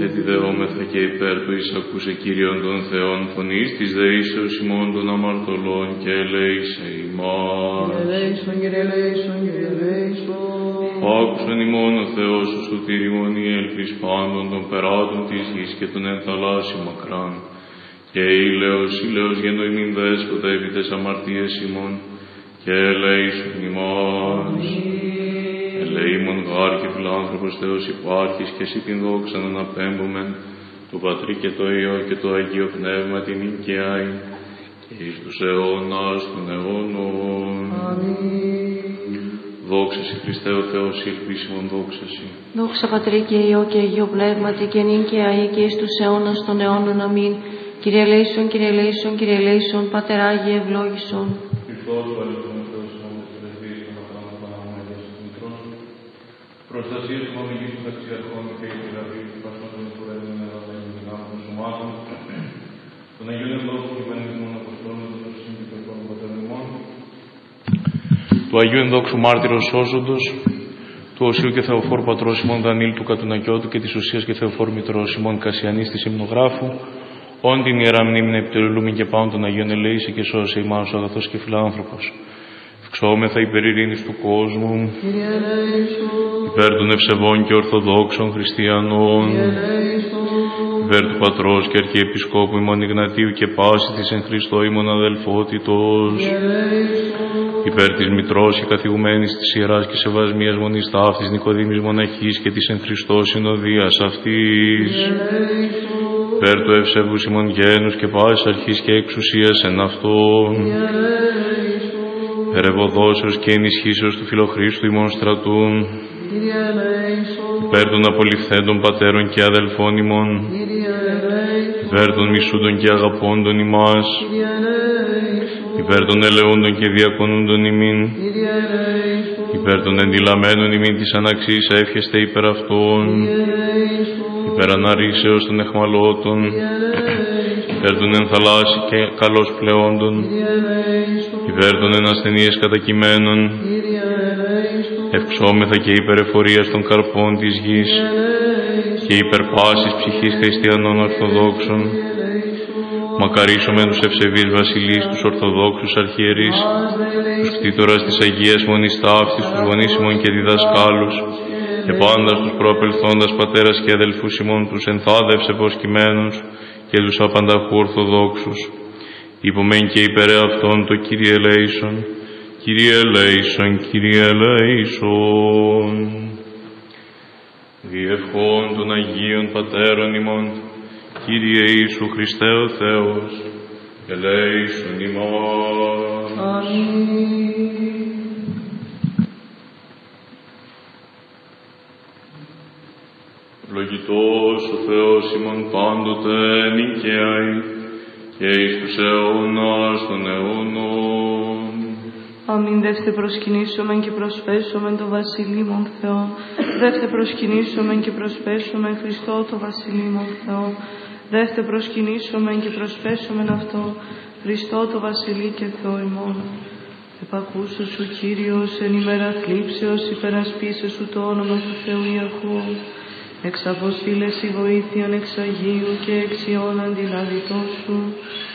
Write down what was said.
Ετιδεόμεθα και υπέρ του εισακούσε Κύριον των Θεών φωνής της δεήσεως ημών των αμαρτωλών και ελέησε ημάς. Κύριε ελέησον, Κύριε ελέησον. Άκουσον ημών ο Θεός ο σωτήρ ημών η έλπις πάντων των περάτων της γης και των εν θαλάσσι μακράν. Και ήλαιος γένο ημίν δέσποτα επί τες αμαρτίες ημών και ελέησον ημάς. Ελεήμων γάρ και φιλάνθρωπος Θεός υπάρχεις και εσύ την δόξα να αναπέμπομεν το Πατρί και το Υιό και το Αγίο Πνεύμα την οικιάη και εις τους αιώνας των αιώνων. Αμήν. Δόξα σε Χριστέ ο Θεός ήλπισιμον δόξα σε. Δόξα Πατρί και Υιό και Αγίο Πνεύματι και νυν και αεί και εις τους αιώνας των αιώνων. Αμήν. Κύριε ελέησον, Κύριε ελέησον, Κύριε ελέησον, Πάτερ Άγιε ευλόγησον. Χριστός ο αληθινός Θεός ημών της Ελευθερίας των πατρών Παναγωγίας του Μητρός σου, προστασίας του ομιλής του ταξιαρχών και η πειραβή του πασμάτων του ουρανίου νεραδένου δυνάμων των σωμάτων, των Αγίων Ενδόχων κυβερνητικών Αποστόλων των Συντηρητικών Πατέρων ημών, του Αγίου Ενδόξου Μάρτυρος Σώζοντος, του Οσίου και Θεοφόρου Πατρός ημών Δανίλ του Κατουνακιώτου και της Οσίας και Θεοφόρου Μητρός ημών Κασιανής της Υμνογράφου, όν την Ιερά Μνήμη επιτελούμε και πάνω των Αγίων ελέησε και σώσε ημάς ο αγαθός και φιλάνθρωπος. Ευξόμεθα υπέρ ειρήνης του κόσμου, υπέρ των ευσεβών και ορθοδόξων χριστιανών, υπέρ του Πατρός και Αρχιεπισκόπου ημών Ιγνατίου και πάση της εν Χριστώ ημών αδελφότητος, υπέρ της Μητρός και καθηγουμένης της Ιεράς και Σεβασμίας Μονής Ταύτης Νικοδήμης Μοναχής και της εν Χριστώ συνοδείας αυτής, υπέρ του ευσεβούς ημών γένους και πάσης αρχής και εξουσίας εν αυτόν, ερευοδόσεως και ενισχύσεως του Φιλοχρίστου ημών στρατούν, υπέρ των απολυφθέντων πατέρων και αδελφών ημών, υπέρ των μισούντων και αγαπώντων ημάς, υπέρ των ελεούντων και διακονούντων ημίν, υπέρ των εντυλαμένων ημίν της αναξής εύχεστε υπέρ αυτών, υπέρ αναρρήσεως των εχμαλώτων, υπέρ των ενθαλάσσι και καλώς πλεόντων, υπέρ των ενασθενείες κατακειμένων, ευξόμεθα και υπέρ εφορίας των καρπών της γης και υπέρ πάσης ψυχής χριστιανών Ορθοδόξων, μακαρίσομεν τους ευσεβείς βασιλείς, τους Ορθοδόξους αρχιερείς, τους κτήτορας της Αγίας Μονής Ταύτης, τους γονείς ημών και διδασκάλους, και πάντα στους προαπελθόντας πατέρας και αδελφούς ημών τους ενθάδευσε προσκειμένους και τους απανταχού Ορθοδόξους. Υπομεν και υπέρ αυτών το Κύριε ελέησον, Κύριε ελέησον, Κύριε ελέησον. Διευχών των Αγίων Πατέρων ημών, Κύριε Ιησού Χριστέ ο Θεός, ελέησον ημών. Αμήν. Ευλογητός ο Θεός ημών πάντοτε νικαίοι και εις τους αιώνας των αιώνων. Αμήν. Δεύτε προσκυνήσομεν και προσπέσομεν το βασιλείμον Θεό. Δεύτε προσκυνήσομεν και προσπέσομεν Χριστό το βασιλείμον Θεό. Δεύτε προσκυνήσομεν και προσπέσομεν αυτό Χριστό το βασιλεί και Θεό ημών. Επακούσου σου Κύριος εν ημέρα θλίψεως, υπερασπίσε σου το όνομα του Θεού Ιακώβ. Εξ αποστήλες η βοήθειαν εξ Αγίου και εξ Υιών αντιλαβητός σου.